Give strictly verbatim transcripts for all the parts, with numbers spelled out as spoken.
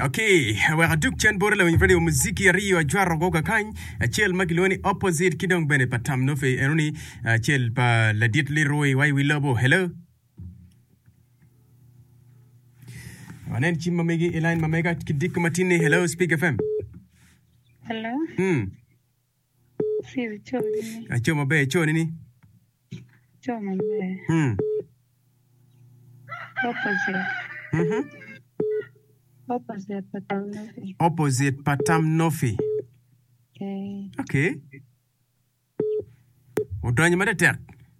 Okay, wa duk chen bore la video muziki rio jwaro goga kany chel magiloni opposite kidong bene patam no fe enoni chel pa la dit Leroy why we lobo hello. Wanen chimma megi elaine mamega kidik matini hello Speak F M. Hello. Hmm. Si cho ni. Acho mabe cho nini? Cho mabe. Hmm. Opposite. Mhm. Opposite patam nofi. Opposite patam nofi. Okay. Okay. Udonyo mada tek.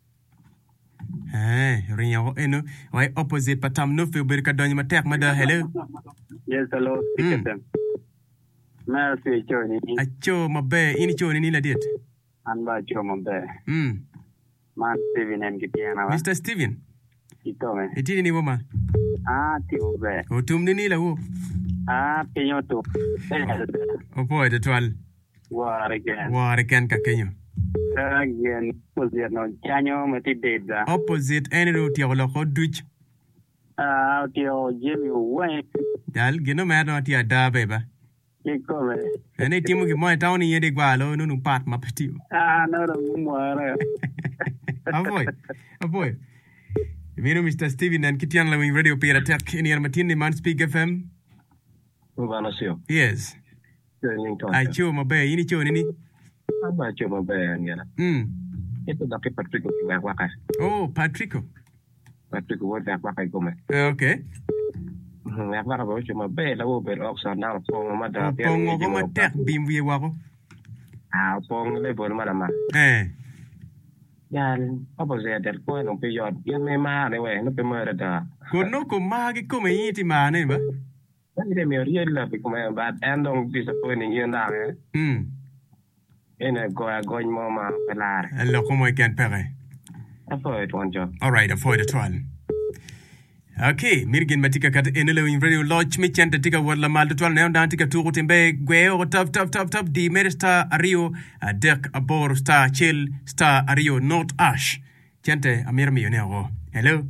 Eh, rinyo eno why opposite patam nofi uberka donyo matek mada hello. Yes, hello. Speak F M. Merci cho ni. Acho mabe ini cho nini la dit. Anba cho mabe. Hmm. Man Steven em kipiana wa. Mister Steven. Ito me. Itini ni woma. Ah, ti mabe. Otum nini la wo. Ah, pinyo to. Opo de twal. War again. War again ka kenyo. Again. Opposite no chanyo mati deda. Opposite ene ro ti wala ko duch. Ah, ti o Jimmy Wayne. Dal gino ma no ti ada beba. Iko me. Ene timu ki mo tawni yede gwalo no nu pat ma pati. Ah, no no mwara. Avoy. Avoy. Mino Mister Steven and Kitian la radio pera tek in your matini man Speak F M. Uvana sio. Yes. I cho mabe ini cho nini? Aba cho mabe ngena. Hmm. Itu dake Patrick wa waka. Oh, Patrick. Patrick wa waka gome. Okay. Ya waka ba cho mabe la wo be oxa na pong ma da. Pong go ma tek bim wi wa ko. Ah, pong le bo ma da ma. Eh. Ya, apa saya der ko no pe yod. Yan me ma ne we no pe ma da. Ko no ko ma gi ko me yiti ma ne ba. Ini me riel la pe ko ma ba andong disappointing yen da. Hmm. Ene go go mo ma pelar. Allo ko mo kan pere. Avoid one job. All right, avoid it one. Okay, mirgin matika kat enelo in radio lodge mi chanta tika wala mal to na ndan tika turu tembe gwe o top top top top di mersta ario dek abor star chill star ario not ash chante amir mi ne go hello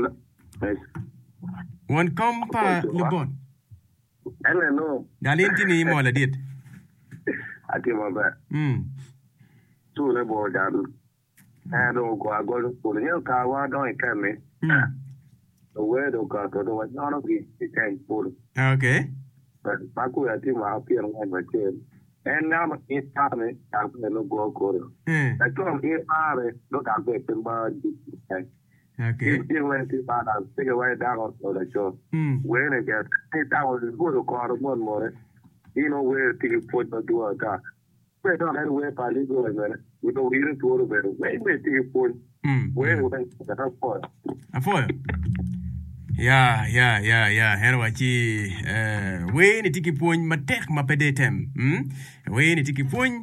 one compa lebon Hello no. dalenti ni mo la dit Ati mabe. hmm Tu le bo dan. Ah no go go ko le ka wa do e kame. The word of God, the word not of it, it can pull. Okay. But Baku, I think, my appear on my chair. And now it's time, I'm going to go go. I told him, if I look at it, and body. Okay. He still went to bad and figure way down on the show. When I get eight hours, it's good to call him one more. You know where to put the door dark. We don't have to wait for legal and we don't even to the better. Wait, wait, till you put. Where we went to the point. A foil. Yeah, yeah, yeah, yeah. Hero achi eh we ni tiki puny matek mapedetem. Hmm? We ni tiki puny.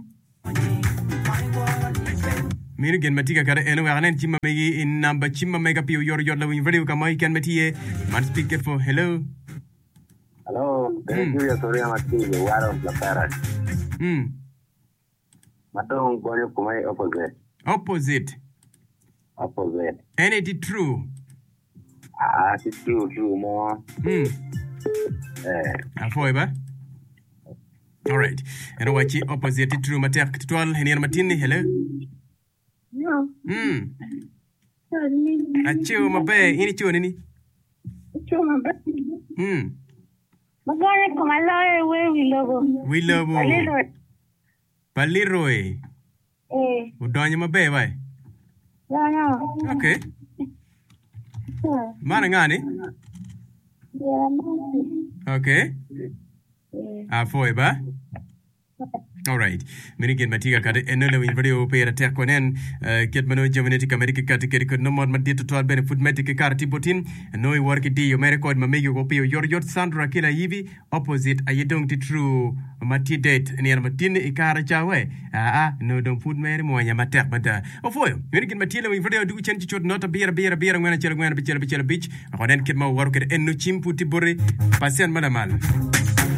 Minu gen matika kare eno wanen chimma megi in number chimma mega pio yor yor la win video kama ikan metie man speak for hello. Hello, thank you sorry amati the war of the parrot. Hmm. Matong goyo kumai opposite. Opposite. Opposite. And it is true. Ah, it's true, true, more. Hmm. Eh. Afoiba. All right. And watch it opposite it true matek twelve henir matini hello. No. Hmm. Achu mabe ini chu nini? Cho mabe. Hmm. Magana ko malo we we lobo. We lobo. Leroy. Leroy. Eh. Udonyo mabe bai. No, no. Okay. Mana ngani? Okay. Ah, foi ba? All right. Mini gen matiga kade enolo in video pera tek konen ket mano genetic america kat ke ko no mod madit to ben food medic karti botin no work di yo mere ko ma megi ko pio yor yor sandra kila yivi opposite ayedong ti true mati date ni matin ikara chawe ah no don food mere mo nya matek bada o foyo mini gen matila in video du chen ti chot nota bira bira bira ngana chelo ngana bichelo bichelo bich konen ket ma work en no chimputi bore pasien mala mal